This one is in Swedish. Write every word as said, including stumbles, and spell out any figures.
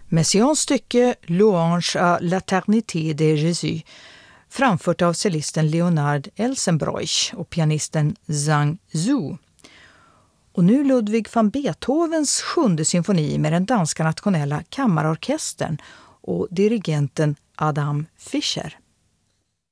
Messiaens stycke Louange à l'éternité de Jésus, framfört av cellisten Leonard Elsenbroich och pianisten Zhang Zhu. Och nu Ludwig van Beethovens sjunde symfoni med den danska nationella kammarorkestern och dirigenten Adam Fischer.